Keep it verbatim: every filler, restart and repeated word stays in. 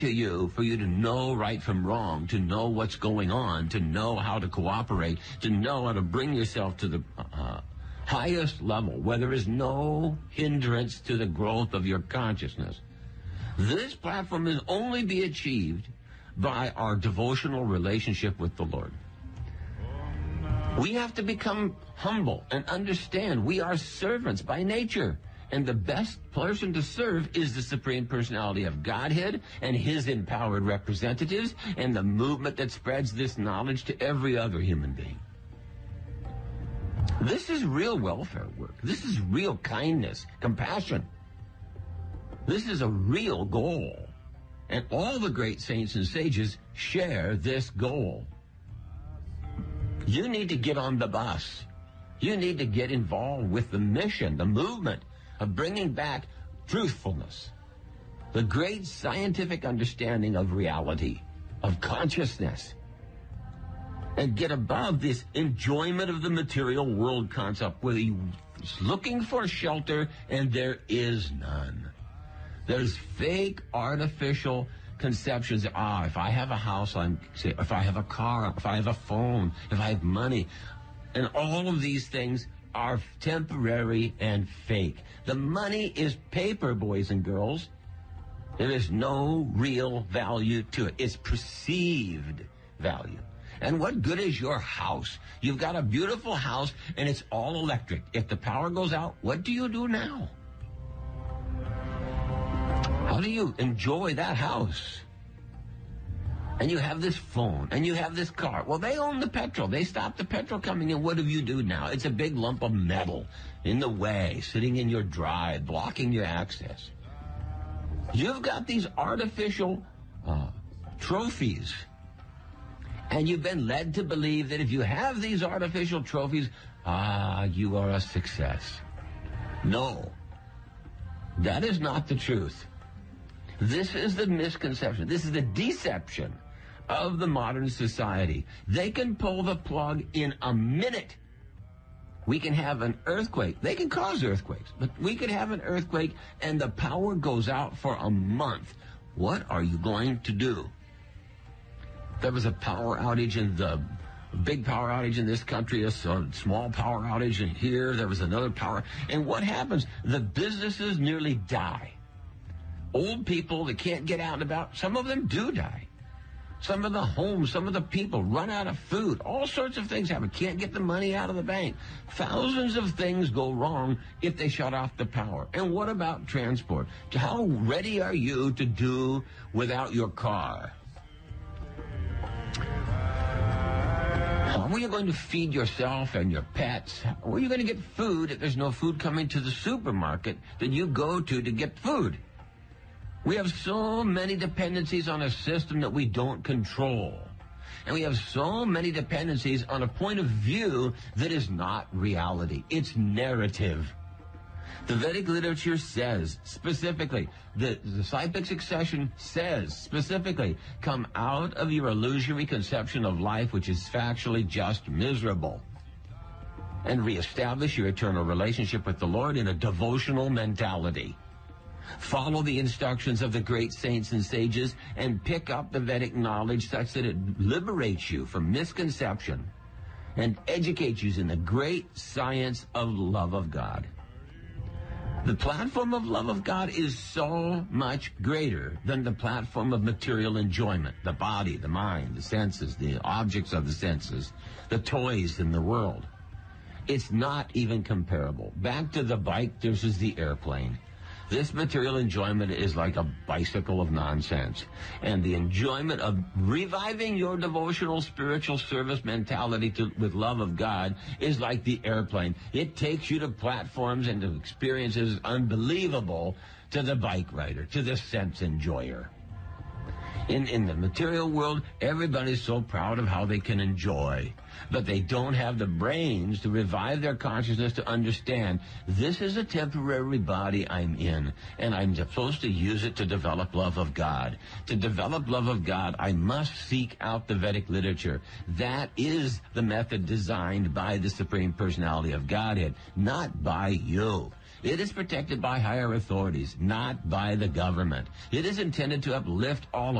to you for you to know right from wrong, to know what's going on, to know how to cooperate, to know how to bring yourself to the uh, highest level where there is no hindrance to the growth of your consciousness. This platform is only be achieved by our devotional relationship with the Lord. We have to become humble and understand we are servants by nature. And the best person to serve is the Supreme Personality of Godhead and his empowered representatives and the movement that spreads this knowledge to every other human being. This is real welfare work. This is real kindness, compassion. This is a real goal. And all the great saints and sages share this goal. You need to get on the bus. You need to get involved with the mission, the movement of bringing back truthfulness, the great scientific understanding of reality, of consciousness, and get above this enjoyment of the material world concept where you're looking for shelter and there is none. There's fake, artificial conceptions. Ah, if I have a house, I'm, if I have a car, if I have a phone, if I have money, and all of these things are temporary and fake. The money is paper, boys and girls. There is no real value to it. It's perceived value. And what good is your house? You've got a beautiful house and it's all electric. If the power goes out, what do you do now? How do you enjoy that house? And you have this phone, and you have this car. Well, they own the petrol. They stop the petrol coming in. What do you do now? It's a big lump of metal in the way, sitting in your drive, blocking your access. You've got these artificial uh, trophies, and you've been led to believe that if you have these artificial trophies, ah, you are a success. No, that is not the truth. This is the misconception. This is the deception of the modern society. They can pull the plug in a minute. We can have an earthquake. They can cause earthquakes, but we could have an earthquake and the power goes out for a month. What are you going to do? There was a power outage in the big power outage in this country, a small power outage in here. There was another power. And what happens? The businesses nearly die. Old people that can't get out and about, some of them do die. Some of the homes, some of the people run out of food. All sorts of things happen. Can't get the money out of the bank. Thousands of things go wrong if they shut off the power. And what about transport? How ready are you to do without your car? How are you going to feed yourself and your pets? How are you going to get food if there's no food coming to the supermarket that you go to to get food? We have so many dependencies on a system that we don't control. And we have so many dependencies on a point of view that is not reality. It's narrative. The Vedic literature says specifically, the disciplic succession says specifically, come out of your illusory conception of life, which is factually just miserable, and reestablish your eternal relationship with the Lord in a devotional mentality. Follow the instructions of the great saints and sages and pick up the Vedic knowledge such that it liberates you from misconception and educates you in the great science of love of God. The platform of love of God is so much greater than the platform of material enjoyment, the body, the mind, the senses, the objects of the senses, the toys in the world. It's not even comparable. Back to the bike versus the airplane. This material enjoyment is like a bicycle of nonsense. And the enjoyment of reviving your devotional spiritual service mentality to, with love of God is like the airplane. It takes you to platforms and to experiences unbelievable to the bike rider, to the sense enjoyer. In, in the material world, everybody's so proud of how they can enjoy, but they don't have the brains to revive their consciousness to understand this is a temporary body I'm in, and I'm supposed to use it to develop love of God. To develop love of God, I must seek out the Vedic literature. That is the method designed by the Supreme Personality of Godhead, not by you. It is protected by higher authorities, not by the government. It is intended to uplift all